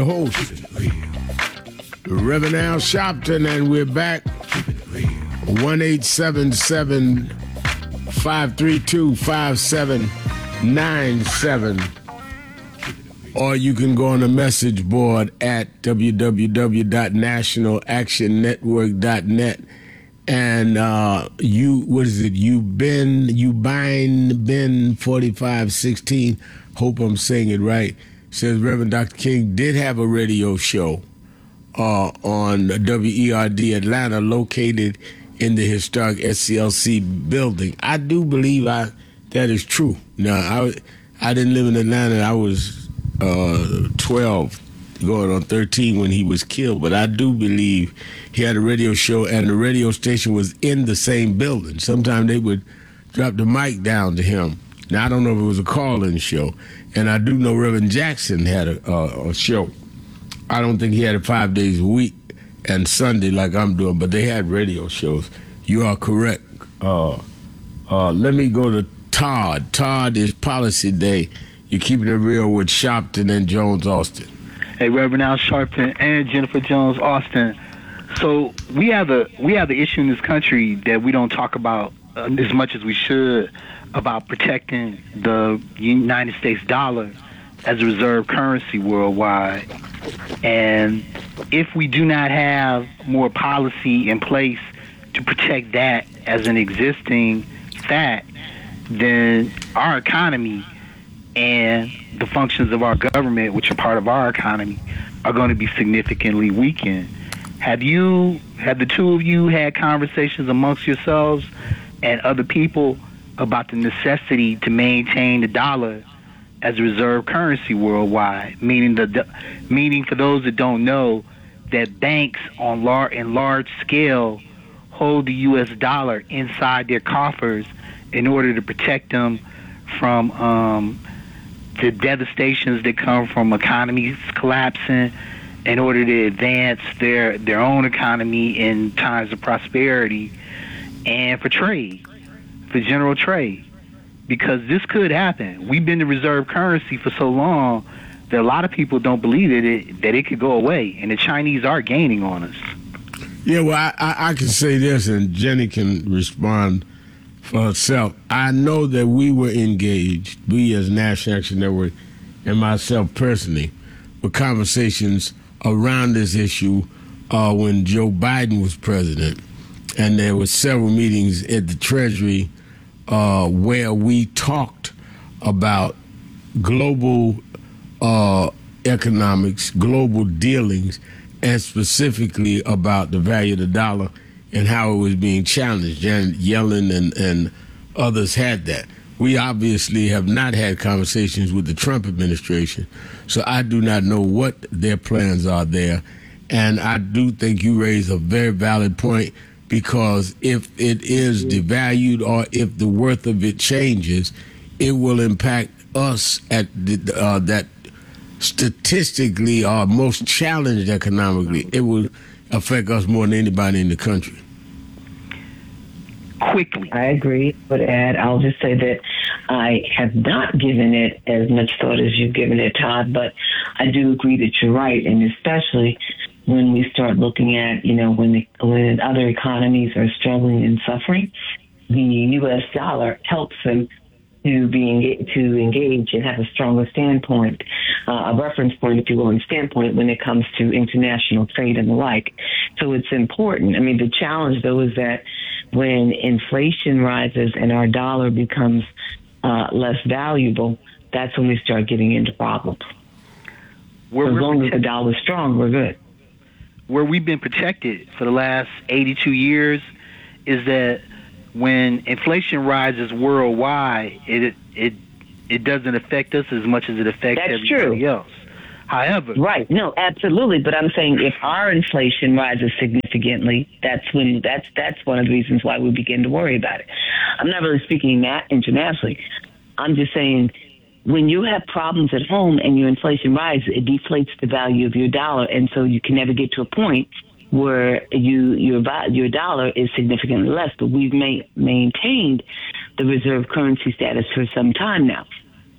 Host, Reverend Al Sharpton, and we're back. 1-877-532-5797. Or you can go on the message board at www.nationalactionnetwork.net. And Ben 4516, hope I'm saying it right, says Reverend Dr. King did have a radio show on WERD Atlanta, located in the historic SCLC building. I do believe that is true. Now, I didn't live in Atlanta. I was 12, going on 13 when he was killed, but I do believe he had a radio show, and the radio station was in the same building. Sometimes they would drop the mic down to him. Now, I don't know if it was a call-in show, and I do know Reverend Jackson had a show. I don't think he had it 5 days a week and Sunday like I'm doing, but they had radio shows. You are correct. Let me go to Todd. Todd is Policy Day. You're keeping it real with Sharpton and Jones Austin. Hey, Reverend Al Sharpton and Jennifer Jones Austin. So we have the issue in this country that we don't talk about as much as we should, about protecting the United States dollar as a reserve currency worldwide. And if we do not have more policy in place to protect that as an existing fact, then our economy and the functions of our government, which are part of our economy, are going to be significantly weakened. Have the two of you had conversations amongst yourselves and other people about the necessity to maintain the dollar as a reserve currency worldwide? Meaning for those that don't know, that banks in large scale hold the U.S. dollar inside their coffers in order to protect them from the devastations that come from economies collapsing, in order to advance their own economy in times of prosperity, and for trade, for general trade. Because this could happen. We've been the reserve currency for so long that a lot of people don't believe that it could go away, and the Chinese are gaining on us. Yeah, well, I can say this, and Jenny can respond for herself. I know that we were engaged, we as National Action Network and myself personally, with conversations around this issue when Joe Biden was president. And there were several meetings at the Treasury where we talked about global economics, global dealings, and specifically about the value of the dollar and how it was being challenged. Janet Yellen and others had that. We obviously have not had conversations with the Trump administration, so I do not know what their plans are there. And I do think you raise a very valid point, because if it is devalued or if the worth of it changes, it will impact us at that statistically are most challenged economically. It will affect us more than anybody in the country. Quickly. I agree, but I'll just say that I have not given it as much thought as you've given it, Todd, but I do agree that you're right, and especially when we start looking at, when other economies are struggling and suffering, the U.S. dollar helps them to engage and have a stronger standpoint, a reference point, if you will, and standpoint when it comes to international trade and the like. So it's important. I mean, the challenge, though, is that when inflation rises and our dollar becomes less valuable, that's when we start getting into problems. As long as the dollar's strong, we're good. Where we've been protected for the last 82 years is that when inflation rises worldwide, it doesn't affect us as much as it affects everybody else. However, right, no, absolutely. But I'm saying if our inflation rises significantly, that's one of the reasons why we begin to worry about it. I'm not really speaking that internationally. I'm just saying when you have problems at home and your inflation rises, it deflates the value of your dollar, and so you can never get to a point where your dollar is significantly less. But we've maintained the reserve currency status for some time now.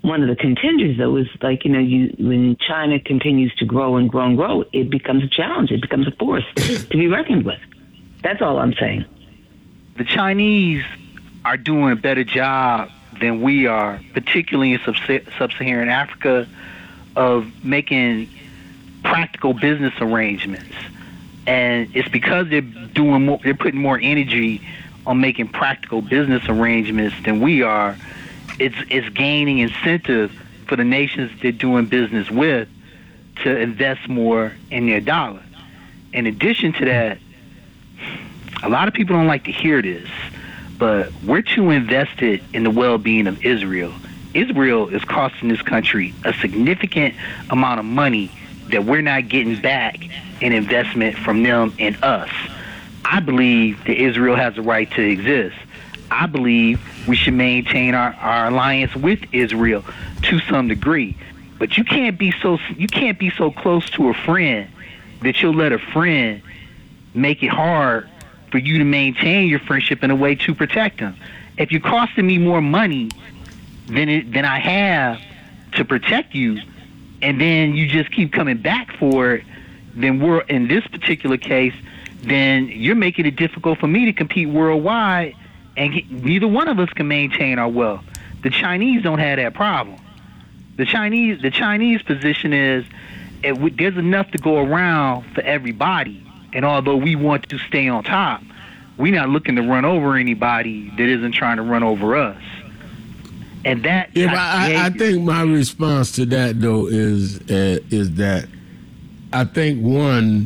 one of the contenders, though, is like, when China continues to grow and grow and grow, it becomes a challenge. It becomes a force to be reckoned with. That's all I'm saying. The Chinese are doing a better job than we are, particularly in sub-Saharan Africa, of making practical business arrangements. And it's because they're putting more energy on making practical business arrangements than we are. It's gaining incentive for the nations they're doing business with to invest more in their dollar. In addition to that, a lot of people don't like to hear this, but we're too invested in the well-being of Israel. Israel is costing this country a significant amount of money that we're not getting back in investment from them and us. I believe that Israel has the right to exist. I believe we should maintain our alliance with Israel to some degree. But you can't be so close to a friend that you'll let a friend make it hard for you to maintain your friendship in a way to protect them. If you're costing me more money than I have to protect you, and then you just keep coming back for it, then we're in this particular case, then you're making it difficult for me to compete worldwide, and neither one of us can maintain our wealth. The Chinese don't have that problem. The Chinese position is there's enough to go around for everybody, and although we want to stay on top, we're not looking to run over anybody that isn't trying to run over us. And that I think my response to that though is that I think one,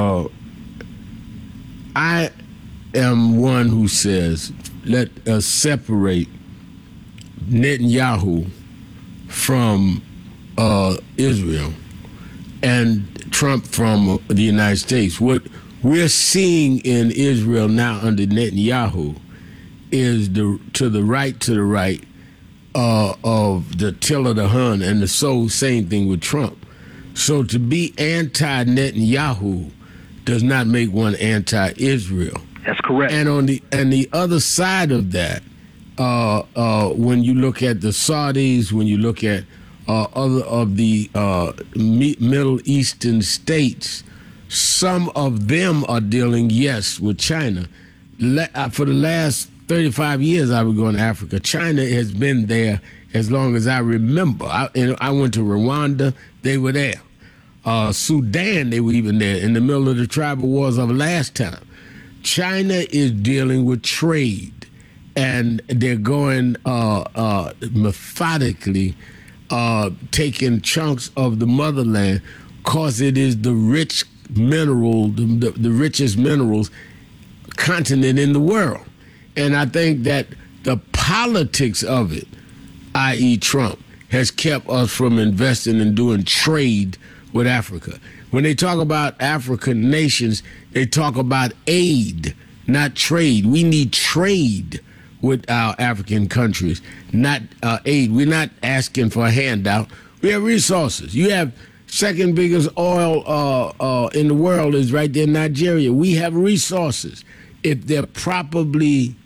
I am one who says let us separate Netanyahu from Israel and Trump from the United States. What we're seeing in Israel now under Netanyahu is to the right of the till of the Hun, and the same thing with Trump. So to be anti-Netanyahu does not make one anti-Israel. That's correct. And on the other side of that, when you look at the Saudis, when you look at other of the Middle Eastern states, some of them are dealing, yes, with China. For the last 35 years I was going to Africa. China has been there as long as I remember. I went to Rwanda, they were there. Sudan, they were even there in the middle of the tribal wars of last time. China is dealing with trade, and they're going methodically taking chunks of the motherland because it is the rich mineral, the richest minerals continent in the world. And I think that the politics of it, i.e. Trump, has kept us from investing and doing trade with Africa. When they talk about African nations, they talk about aid, not trade. We need trade with our African countries, not aid. We're not asking for a handout. We have resources. You have second biggest oil in the world is right there in Nigeria. We have resources if they're properly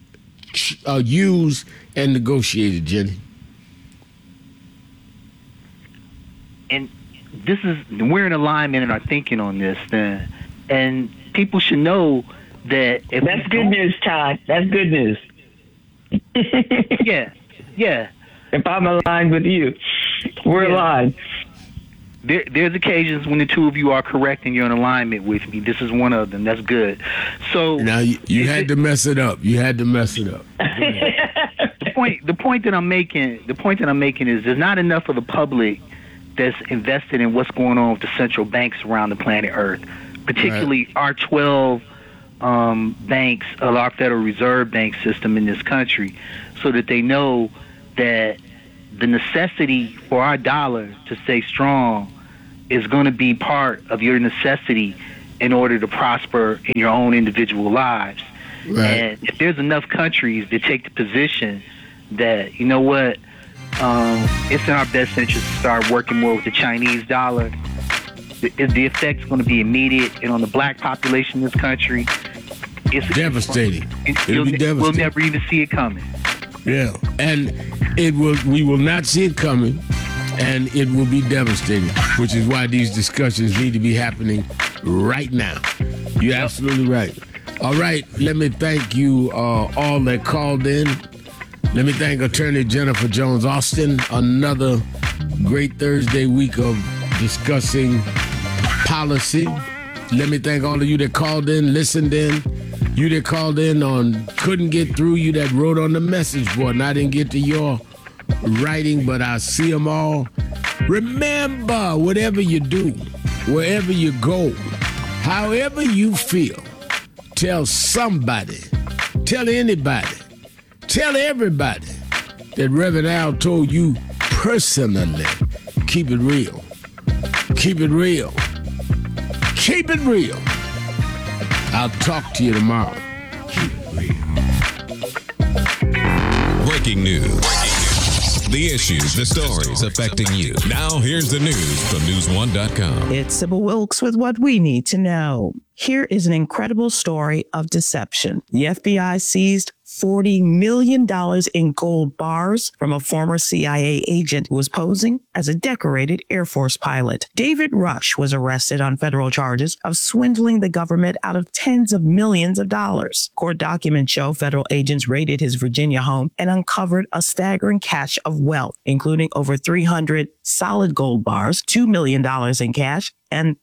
used and negotiated, Jenny. And we're in alignment in our thinking on this, then, and people should know that if that's good news, Todd. That's good news. Yeah. If I'm aligned with you, we're aligned. There's occasions when the two of you are correct and you're in alignment with me. This is one of them. That's good. So now you had to mess it up. You had to mess it up. The point that I'm making is there's not enough of the public that's invested in what's going on with the central banks around the planet Earth, particularly our 12 banks of our Federal Reserve Bank system in this country, so that they know that the necessity for our dollar to stay strong is going to be part of your necessity in order to prosper in your own individual lives. Right. And if there's enough countries that take the position that, you know what, it's in our best interest to start working more with the Chinese dollar, the effect's going to be immediate. And on the black population in this country, it's devastating. It'll be devastating. We'll never even see it coming. Yeah, and We will not see it coming, and it will be devastating, which is why these discussions need to be happening right now. You're absolutely right. All right, let me thank you all that called in. Let me thank Attorney Jennifer Jones Austin. Another great Thursday week of discussing policy. Let me thank all of you that called in, listened in. You that called in on couldn't get through, you that wrote on the message board, and I didn't get to your writing, but I see them all. Remember, whatever you do, wherever you go, however you feel, tell somebody, tell anybody, tell everybody that Reverend Al told you personally. Keep it real. Keep it real. Keep it real. I'll talk to you tomorrow. Keep it real. Breaking news. The issues, the stories affecting you. Now here's the news from News1.com. It's Sybil Wilkes with what we need to know. Here is an incredible story of deception. The FBI seized $40 million in gold bars from a former CIA agent who was posing as a decorated Air Force pilot. David Rush was arrested on federal charges of swindling the government out of tens of millions of dollars. Court documents show federal agents raided his Virginia home and uncovered a staggering cache of wealth, including over 300 solid gold bars, $2 million in cash, and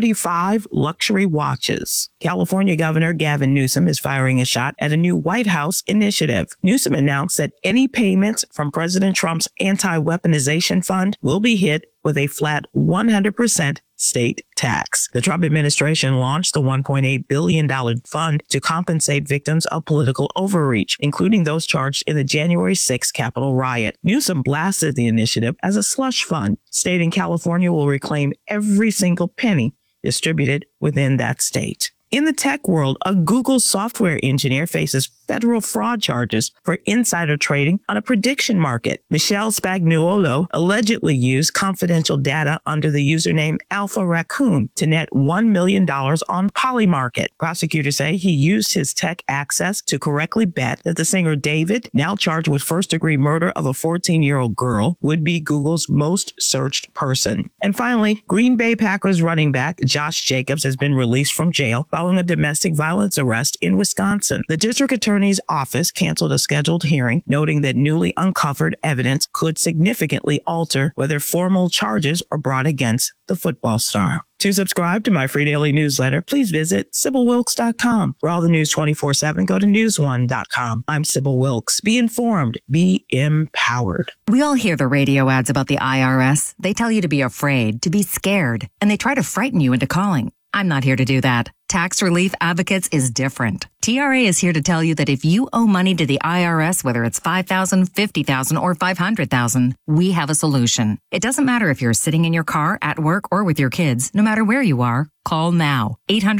35 luxury watches. California Governor Gavin Newsom is firing a shot at a new White House initiative. Newsom announced that any payments from President Trump's anti-weaponization fund will be hit with a flat 100% state tax. The Trump administration launched the $1.8 billion fund to compensate victims of political overreach, including those charged in the January 6th Capitol riot. Newsom blasted the initiative as a slush fund, stating California will reclaim every single penny distributed within that state. In the tech world, a Google software engineer faces federal fraud charges for insider trading on a prediction market. Michelle Spagnuolo allegedly used confidential data under the username Alpha Raccoon to net $1 million on Polymarket. Prosecutors say he used his tech access to correctly bet that the singer David, now charged with first-degree murder of a 14-year-old girl, would be Google's most searched person. And finally, Green Bay Packers running back Josh Jacobs has been released from jail following a domestic violence arrest in Wisconsin. The district attorney's office canceled a scheduled hearing, noting that newly uncovered evidence could significantly alter whether formal charges are brought against the football star. To subscribe to my free daily newsletter, please visit SybilWilkes.com. For all the news 24/7, go to News1.com. I'm Sybil Wilkes. Be informed. Be empowered. We all hear the radio ads about the IRS. They tell you to be afraid, to be scared, and they try to frighten you into calling. I'm not here to do that. Tax Relief Advocates is different. TRA is here to tell you that if you owe money to the IRS, whether it's $5,000, $50,000, or $500,000, we have a solution. It doesn't matter if you're sitting in your car, at work, or with your kids. No matter where you are, call now.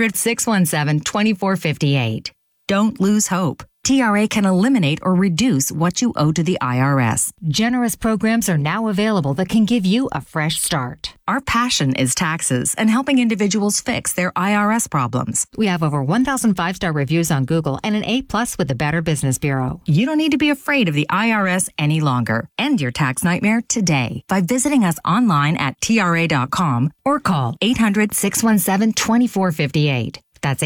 800-617-2458. Don't lose hope. TRA can eliminate or reduce what you owe to the IRS. Generous programs are now available that can give you a fresh start. Our passion is taxes and helping individuals fix their IRS problems. We have over 1,000 5-star reviews on Google and an A+ with the Better Business Bureau. You don't need to be afraid of the IRS any longer. End your tax nightmare today by visiting us online at TRA.com or call 800-617-2458. That's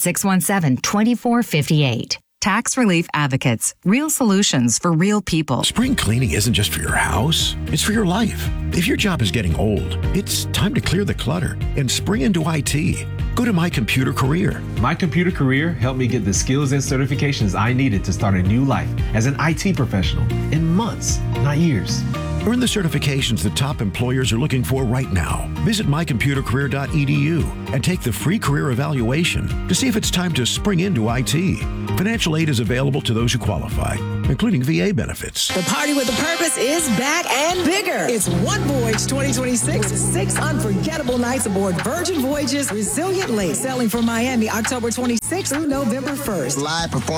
800-617-2458. Tax Relief Advocates. Real solutions for real people. Spring cleaning isn't just for your house, it's for your life. If your job is getting old, it's time to clear the clutter and spring into IT. Go to My Computer Career. My Computer Career helped me get the skills and certifications I needed to start a new life as an IT professional in months, not years. Earn the certifications that top employers are looking for right now. Visit mycomputercareer.edu and take the free career evaluation to see if it's time to spring into IT. Financial aid is available to those who qualify, including VA benefits. The Party with a Purpose is back and bigger. It's One Voyage 2026 with 6 unforgettable nights aboard Virgin Voyages Resilient Lake, sailing from Miami October 26th through November 1st. Live performance